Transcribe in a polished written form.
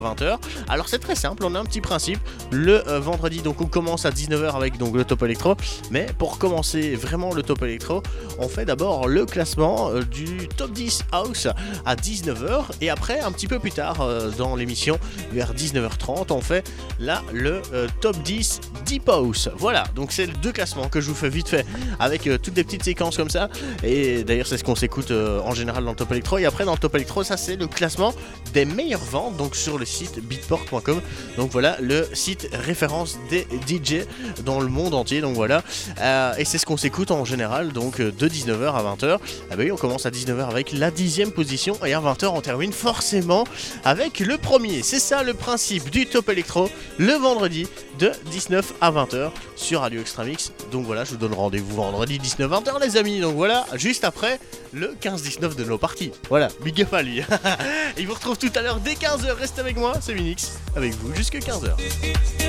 20h. Alors c'est très simple, on a un petit principe. Le vendredi, donc on commence à 19h avec donc le top électro. Mais pour commencer vraiment le top électro, on fait d'abord le classement du top 10 house à 19h. Et après, un petit peu plus tard dans l'émission, vers 19h30, on fait là le top 10 deep house. Voilà, donc c'est les deux classements que je vous fais vite fait avec toutes des petites séquences comme ça. Et d'ailleurs c'est ce qu'on s'écoute en général dans le top électro. Et après dans le top électro, ça c'est le classement des meilleures ventes donc sur le site beatport.com. Donc voilà, le site référence des DJ dans le monde entier. Donc voilà, et c'est ce qu'on s'écoute en général donc de 19h à 20h. Ah bah oui, on commence à 19h avec la 10e position et à 20h on termine forcément avec le premier. C'est ça le principe du top électro le vendredi de 19 à 20h sur Radio Extra Mix. Donc voilà, je vous donne rendez-vous vendredi 19-20h les amis. Donc voilà, juste après le 15-19 de nos parties. Voilà, big up à lui. Il vous retrouve tout à l'heure dès 15h. Restez avec moi, c'est Minix avec vous jusque 15h.